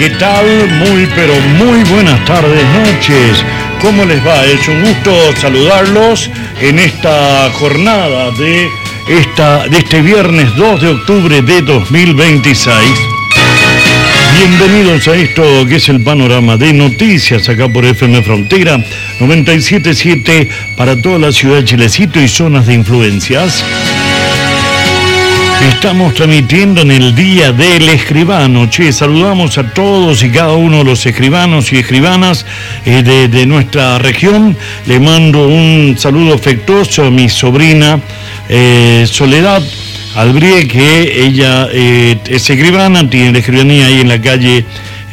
¿Qué tal? Muy pero muy buenas tardes, noches. ¿Cómo les va? Es un gusto saludarlos en esta jornada de este viernes 2 de octubre de 2026. Bienvenidos a esto que es el panorama de noticias acá por FM Frontera 97.7 para toda la ciudad de Chilecito y zonas de influencias. Estamos transmitiendo en el Día del Escribano. Saludamos a todos y cada uno de los escribanos y escribanas de nuestra región. Le mando un saludo afectuoso a mi sobrina Soledad Albrie, que ella es escribana, tiene la escribanía ahí en la calle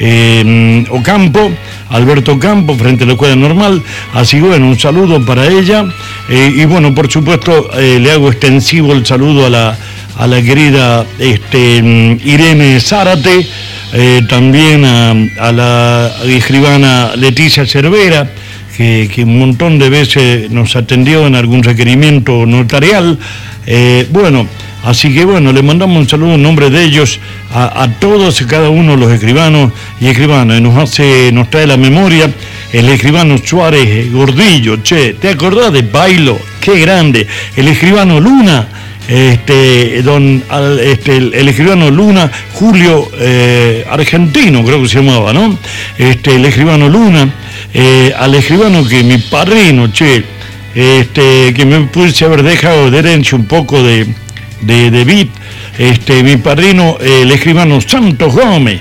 Ocampo, Alberto Ocampo, frente a la Escuela Normal. Así que bueno, un saludo para ella. Y bueno, por supuesto, le hago extensivo el saludo a la querida Irene Zárate, también a la escribana Leticia Cervera, que un montón de veces nos atendió en algún requerimiento notarial. Así que bueno, le mandamos un saludo en nombre de ellos a todos y cada uno de los escribanos y escribanas. Nos trae la memoria el escribano Suárez Gordillo. ¿Te acordás de Bailo? ¡Qué grande! El escribano Luna. El escribano Luna, Julio Argentino, creo que se llamaba, ¿no? El escribano Luna, al escribano que mi padrino, que me pudiese haber dejado de herencia un poco de bit, mi padrino, el escribano Santos Gómez,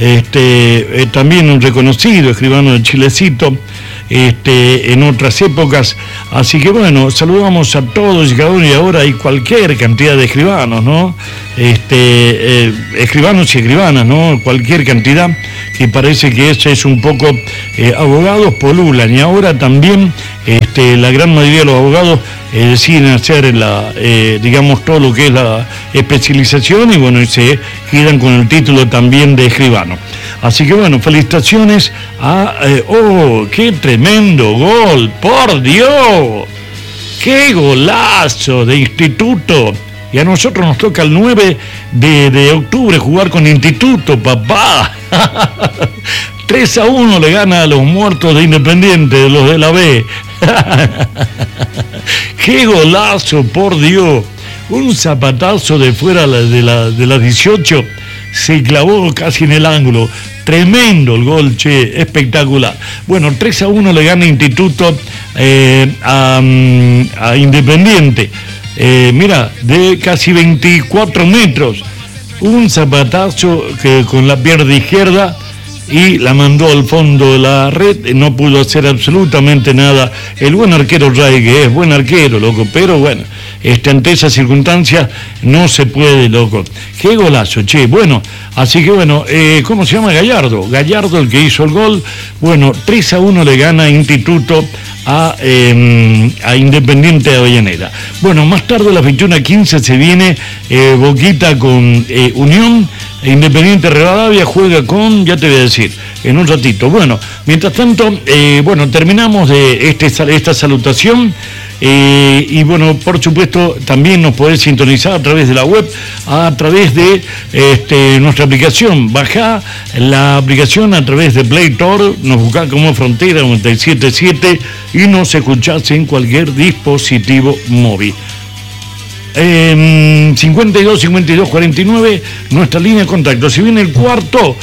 también un reconocido escribano de Chilecito, en otras épocas. Así que bueno, saludamos a todos y cada uno, y ahora hay cualquier cantidad de escribanos, ¿no? Escribanos y escribanas, ¿no? Cualquier cantidad, que parece que ese es un poco, abogados polulan, y ahora también la gran mayoría de los abogados deciden hacer digamos, todo lo que es la especialización, y bueno, y se quedan con el título también de escribano. Así que bueno, felicitaciones a... ¡qué tremendo gol! ¡Por Dios! ¡Qué golazo de Instituto! Y a nosotros nos toca el 9 de octubre jugar con Instituto, papá. 3-1 le gana a los muertos de Independiente, de los de la B. ¡Qué golazo, por Dios! Un zapatazo de fuera de la 18, se clavó casi en el ángulo. Tremendo el gol, espectacular. Bueno, 3-1 le gana Instituto a Independiente. Mira, de casi 24 metros. Un zapatazo que con la pierna izquierda, y la mandó al fondo de la red. No pudo hacer absolutamente nada el buen arquero Ray, que es buen arquero, loco, pero bueno, ante esas circunstancias no se puede, loco. Qué golazo, bueno, así que bueno, ¿cómo se llama? Gallardo, el que hizo el gol. Bueno, 3-1 le gana Instituto a Independiente de Avellaneda. Bueno, más tarde a las 21:15 se viene Boquita con Unión. Independiente Rivadavia juega con, ya te voy a decir, en un ratito. Bueno, mientras tanto, terminamos de esta salutación. Y bueno, por supuesto, también nos podés sintonizar a través de la web, a través de nuestra aplicación. Bajá la aplicación a través de Play Store, nos buscás como Frontera 97.7 y nos escuchás en cualquier dispositivo móvil. 52-52-49, nuestra línea de contacto. Se viene el cuarto.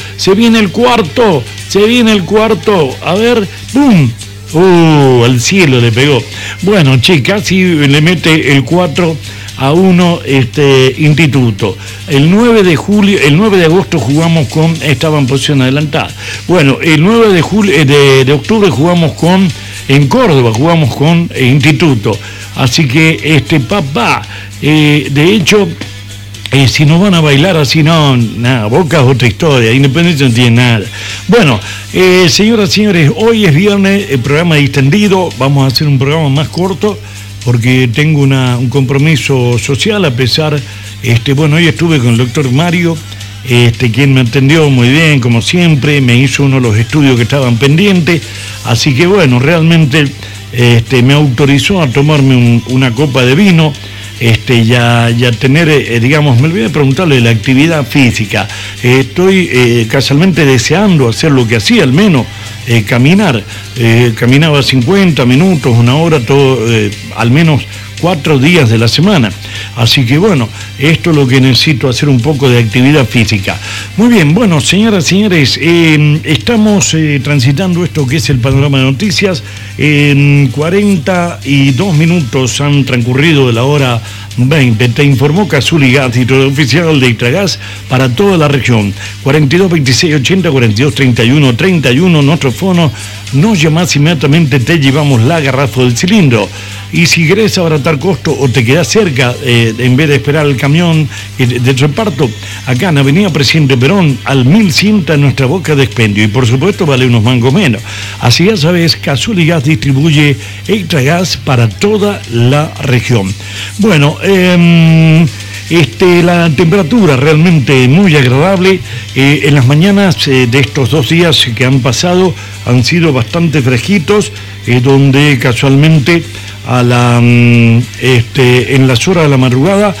A ver, ¡pum! Al cielo le pegó. Bueno, casi le mete el 4-1 Instituto. El 9 de agosto jugamos estaba en posición adelantada. Bueno, el 9 de octubre jugamos en Córdoba, jugamos con Instituto. Así que papá, de hecho, si nos van a bailar así, no, nada, Boca es otra historia, Independiente no tiene nada. Bueno, señoras y señores, hoy es viernes, el programa distendido, vamos a hacer un programa más corto, porque tengo un compromiso social, a pesar, hoy estuve con el doctor Mario, quien me atendió muy bien, como siempre, me hizo uno de los estudios que estaban pendientes, así que bueno, realmente me autorizó a tomarme una copa de vino, ya tener, digamos, me olvidé preguntarle la actividad física. Estoy casualmente deseando hacer lo que hacía, al menos caminar. Caminaba 50 minutos, una hora, todo, al menos 4 días de la semana. Así que bueno, esto es lo que necesito, hacer un poco de actividad física. Muy bien, bueno, señoras y señores, estamos transitando esto que es el panorama de noticias. En 42 minutos han transcurrido de la hora 20. Te informó Cazuli Gas, titular oficial de Itragas para toda la región. 42 26 80 42 31 31, nuestro fono. Nos llamás inmediatamente, te llevamos la garrafa del cilindro. Y si querés abaratar costo o te quedás cerca, en vez de esperar el camión de reparto, acá en Avenida Presidente Perón, al 1100 en nuestra boca de expendio. Y por supuesto vale unos mangos menos. Así ya sabes, Cazuli Gas distribuye Itragas para toda la región. Bueno, la temperatura realmente muy agradable. En las mañanas de estos 2 días que han pasado han sido bastante fresquitos, donde casualmente en las horas de la madrugada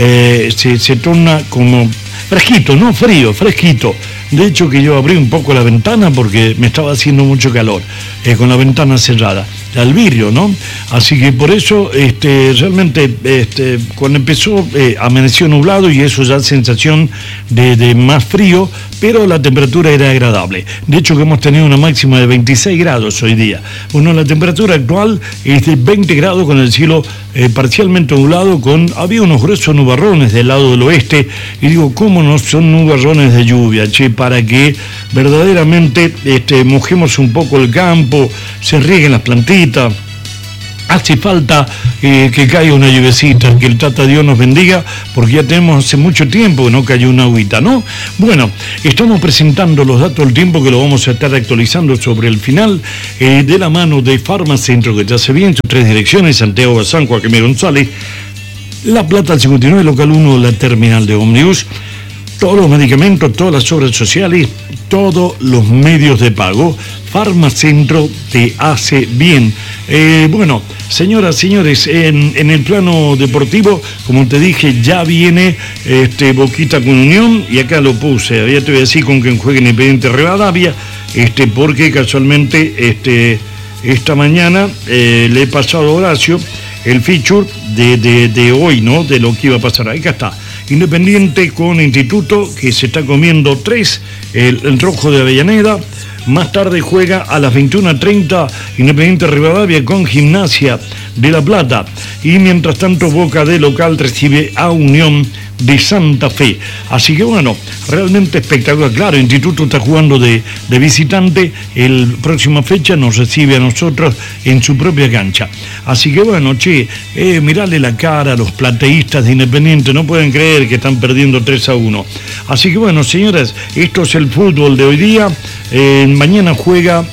se torna como fresquito, no frío, fresquito. De hecho que yo abrí un poco la ventana porque me estaba haciendo mucho calor, con la ventana cerrada, al vidrio, ¿no? Así que por eso realmente cuando empezó amaneció nublado y eso ya sensación de más frío, pero la temperatura era agradable. De hecho que hemos tenido una máxima de 26 grados hoy día. Bueno, la temperatura actual es de 20 grados con el cielo parcialmente nublado, había unos gruesos nubarrones del lado del oeste, y digo, ¿cómo no son nubarrones de lluvia, che? Para que verdaderamente mojemos un poco el campo, se rieguen las plantitas. Hace falta que caiga una lluvecita, que el Tata Dios nos bendiga, porque ya tenemos hace mucho tiempo que no cayó una agüita, ¿no? Bueno, estamos presentando los datos del tiempo que lo vamos a estar actualizando sobre el final, de la mano de Farmacentro, que te hace bien, sus 3 direcciones, Santiago Bazán, Joaquín González, La Plata al 59, local 1, la terminal de ómnibus. Todos los medicamentos, todas las obras sociales, todos los medios de pago. Farmacentro te hace bien. Bueno, señoras, señores, en el plano deportivo, como te dije, ya viene Boquita con Unión, y acá lo puse, ya te voy a decir con quien juegue Independiente Rivadavia, porque casualmente esta mañana le he pasado a Horacio el feature de hoy, ¿no? De lo que iba a pasar. Acá está. Independiente con Instituto, que se está comiendo 3, el Rojo de Avellaneda. Más tarde juega a las 21:30 Independiente Rivadavia con Gimnasia de La Plata. Y mientras tanto Boca de local recibe a Unión de Santa Fe. Así que bueno, realmente espectacular. Claro, Instituto está jugando de visitante. El próxima fecha nos recibe a nosotros en su propia cancha. Así que bueno, mirarle la cara a los plateístas de Independiente. No pueden creer que están perdiendo 3-1. Así que bueno, señoras, esto es el fútbol de hoy día. Mañana juega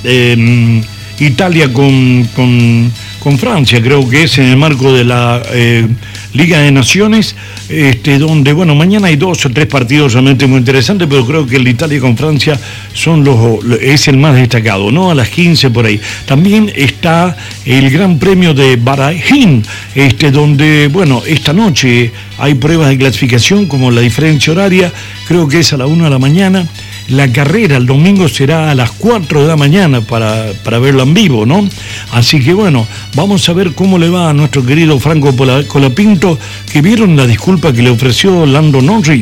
Italia con Francia, creo que es en el marco de la Liga de Naciones, donde, bueno, mañana hay 2 o 3 partidos realmente muy interesantes, pero creo que el de Italia con Francia es el más destacado, ¿no? A las 15 por ahí. También está el Gran Premio de Bahrein, donde, bueno, esta noche hay pruebas de clasificación, como la diferencia horaria, creo que es a la 1 de la mañana. La carrera el domingo será a las 4 de la mañana para verlo en vivo, ¿no? Así que bueno, vamos a ver cómo le va a nuestro querido Franco Colapinto, que vieron la disculpa que le ofreció Lando Norris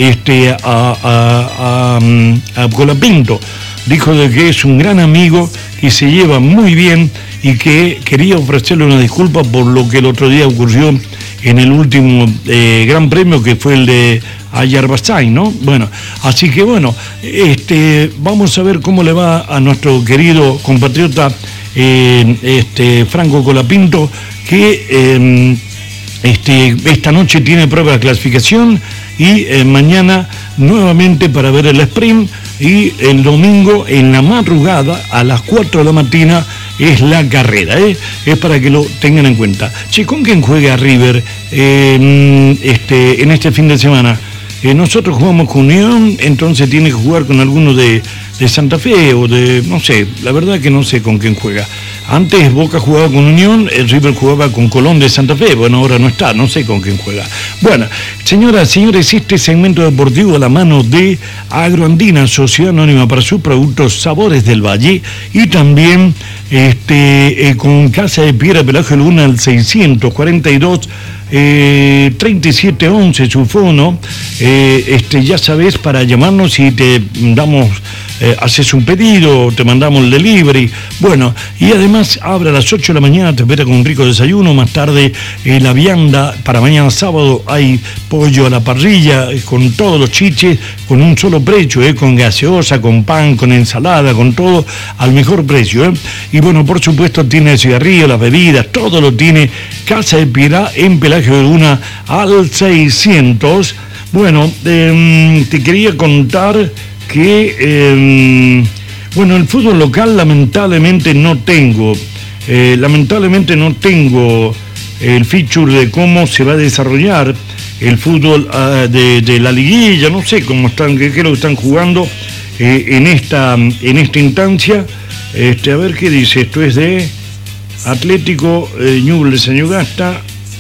a Colapinto. Dijo de que es un gran amigo, que se lleva muy bien y que quería ofrecerle una disculpa por lo que el otro día ocurrió en el último Gran Premio, que fue el de Azerbaiyán, ¿no? Bueno, así que bueno, vamos a ver cómo le va a nuestro querido compatriota Franco Colapinto, que esta noche tiene prueba de clasificación y mañana nuevamente para ver el sprint, y el domingo en la madrugada a las 4 de la mañana es la carrera, es para que lo tengan en cuenta. ¿Con quién juega River en este fin de semana? Nosotros jugamos con Unión, entonces tiene que jugar con alguno de Santa Fe o no sé, la verdad que no sé con quién juega. Antes Boca jugaba con Unión, el River jugaba con Colón de Santa Fe. Bueno, ahora no está, no sé con quién juega. Bueno, señoras, señores, este segmento deportivo a la mano de Agroandina, Sociedad Anónima para sus productos Sabores del Valle, y también con Casa de Piedra Pelaje Luna al 642 3711 su fono, ya sabes, para llamarnos y te damos, haces un pedido, te mandamos el delivery. Bueno, y además abre a las 8 de la mañana, te espera con un rico desayuno. Más tarde la vianda, para mañana sábado hay pollo a la parrilla con todos los chiches, con un solo precio, con gaseosa, con pan, con ensalada, con todo al mejor precio. Y bueno, por supuesto tiene el cigarrillo, las bebidas, todo lo tiene Casa de Piedra en Pelaje de Luna al 600. Bueno, te quería contar que, bueno, el fútbol local lamentablemente no tengo el feature de cómo se va a desarrollar el fútbol de la liguilla. No sé cómo están, qué es lo que están jugando en esta instancia. A ver qué dice, esto es de Atlético Ñublense Antofagasta.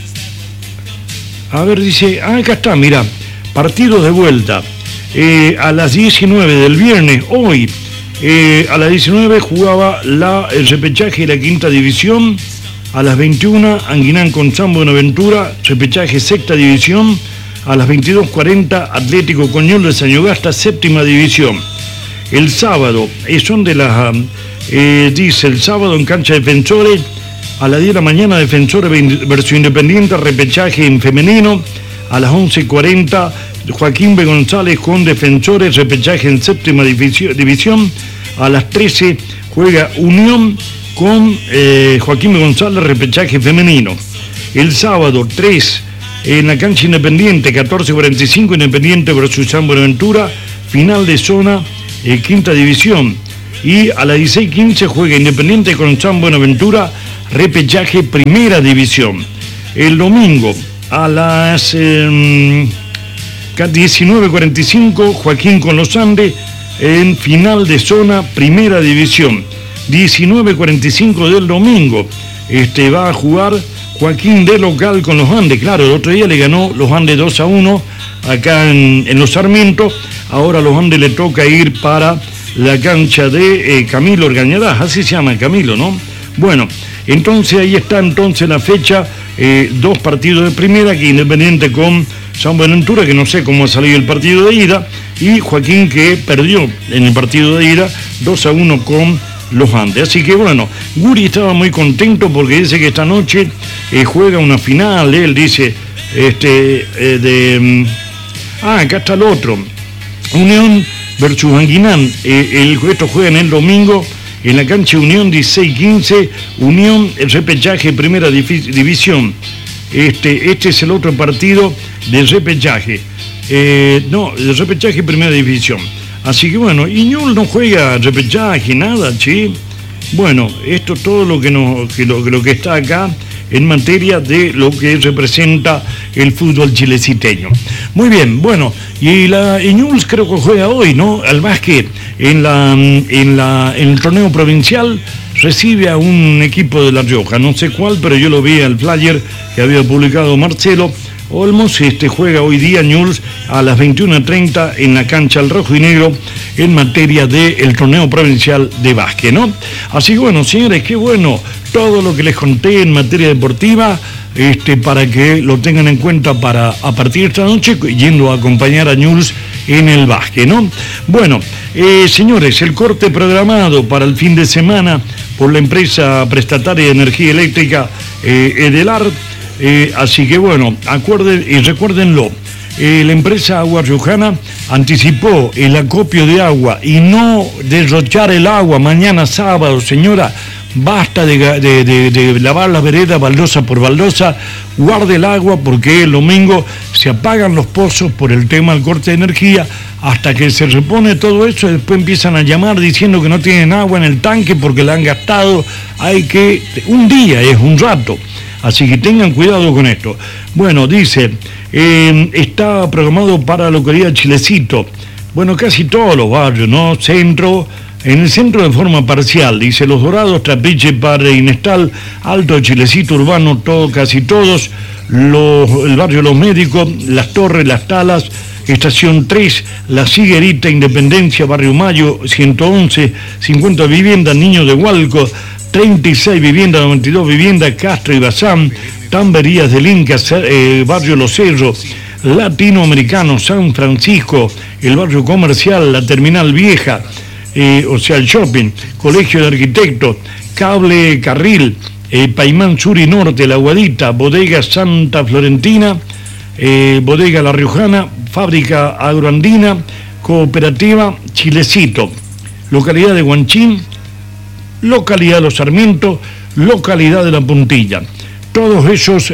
A ver, dice, acá está, mira, partidos de vuelta. A las 19 del viernes, hoy, a las 19 jugaba el repechaje de la quinta división. A las 21, Anguinán con San Buenaventura, repechaje sexta división. A las 22:40, Atlético con Ñublense Antofagasta, séptima división. El sábado, son de las, dice, el sábado en cancha Defensores, a las 10 de la mañana, Defensores versus Independiente, repechaje en femenino. A las 11:40, Joaquín B. González con Defensores, repechaje en séptima división. A las 13 juega Unión con Joaquín B. González, repechaje femenino. El sábado 3 en la cancha Independiente, 14:45, Independiente versus San Buenaventura, final de zona, quinta división. Y a las 16:15 juega Independiente con San Buenaventura, repechaje primera división. El domingo a las 19:45, Joaquín con los Andes en final de zona primera división. 19:45 del domingo va a jugar Joaquín de local con los Andes. Claro, el otro día le ganó los Andes 2-1 acá en los Sarmientos. Ahora a los Andes le toca ir para la cancha de Camilo Orgañarás, así se llama Camilo, ¿no? Bueno, entonces ahí está entonces la fecha, 2 partidos de primera, que Independiente con San Buenaventura, que no sé cómo ha salido el partido de ida, y Joaquín, que perdió en el partido de ida 2-1 con los Andes. Así que bueno, Guri estaba muy contento porque dice que esta noche juega una final. Él dice acá está el otro, Unión versus Anguinán. Estos juegan el domingo en la cancha Unión, 16:15, Unión, el repechaje primera división. Este es el otro partido del repechaje. El repechaje primera división. Así que bueno, Ñul no juega repechaje, nada, ¿sí? Bueno, esto es todo lo que está acá en materia de lo que representa el fútbol chileciteño. Muy bien, bueno, y Ñul creo que juega hoy, ¿no? Al básquet, en el torneo provincial, recibe a un equipo de La Rioja, no sé cuál, pero yo lo vi al flyer que había publicado Marcelo Olmos. Juega hoy día Ñuls a las 21:30 en la cancha al rojo y negro en materia del torneo provincial de básquet, ¿no? Así que bueno, señores, qué bueno todo lo que les conté en materia deportiva, para que lo tengan en cuenta para a partir de esta noche yendo a acompañar a Ñuls en el básquet, ¿no? Bueno, señores, el corte programado para el fin de semana por la empresa prestataria de energía eléctrica Edelar. Así que bueno, recuérdenlo, la empresa Agua Riojana anticipó el acopio de agua y no derrochar el agua mañana sábado, señora. Basta de lavar la vereda baldosa por baldosa, guarde el agua porque el domingo se apagan los pozos por el tema del corte de energía. Hasta que se repone todo eso, después empiezan a llamar diciendo que no tienen agua en el tanque porque la han gastado. Un día es un rato. Así que tengan cuidado con esto. Bueno, dice, está programado para la localidad Chilecito. Bueno, casi todos los barrios, ¿no? Centro, En el centro de forma parcial, dice Los Dorados, Trapiche, Padre Inestal, Alto Chilecito Urbano, casi todos, el barrio Los Médicos, Las Torres, Las Talas, Estación 3, La Siguerita, Independencia, Barrio Mayo, 111, 50 viviendas, Niño de Hualco, 36 viviendas, 92 viviendas, Castro y Bazán, Tamberías del Inca, Barrio Los Cerros, Latinoamericano, San Francisco, el barrio comercial, la Terminal Vieja, o sea, el shopping, Colegio de Arquitectos, Cable Carril, Paimán Sur y Norte, La Guadita, Bodega Santa Florentina, Bodega La Riojana, Fábrica Agroandina, Cooperativa Chilecito, localidad de Guanchín, localidad de Los Sarmientos, localidad de La Puntilla. Todos esos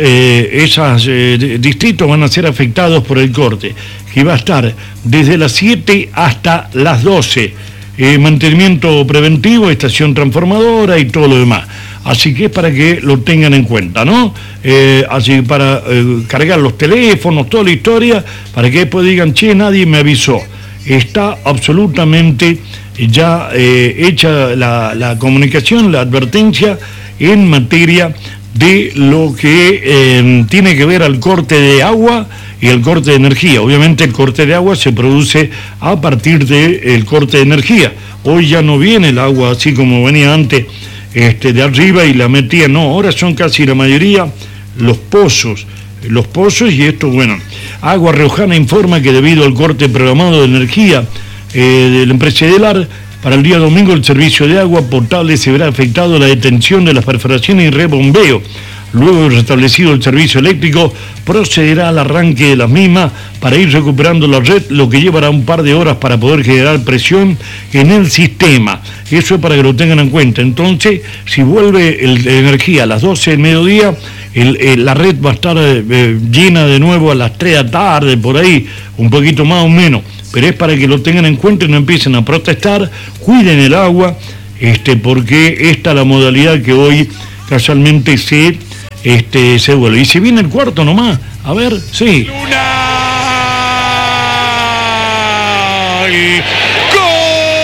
distritos van a ser afectados por el corte, que va a estar desde las 7 hasta las 12. Mantenimiento preventivo, estación transformadora y todo lo demás. Así que es para que lo tengan en cuenta, ¿no? Así para cargar los teléfonos, toda la historia, para que después digan, che, nadie me avisó. Está absolutamente ya hecha la comunicación, la advertencia en materia de lo que tiene que ver al corte de agua y el corte de energía. Obviamente el corte de agua se produce a partir del corte de energía. Hoy ya no viene el agua así como venía antes, de arriba y la metía, no, ahora son casi la mayoría los pozos y esto, bueno. Agua Riojana informa que debido al corte programado de energía de la empresa Edelar, para el día domingo el servicio de agua potable se verá afectado la detención de las perforaciones y rebombeo. Luego de restablecido el servicio eléctrico, procederá al arranque de las mismas para ir recuperando la red, lo que llevará un par de horas para poder generar presión en el sistema. Eso es para que lo tengan en cuenta. Entonces, si vuelve la energía a las 12 del mediodía, la red va a estar llena de nuevo a las 3 de la tarde, por ahí, un poquito más o menos. Pero es para que lo tengan en cuenta y no empiecen a protestar, cuiden el agua, porque esta es la modalidad que hoy casualmente se vuelve. Y si viene el cuarto nomás, a ver, sí. Luna.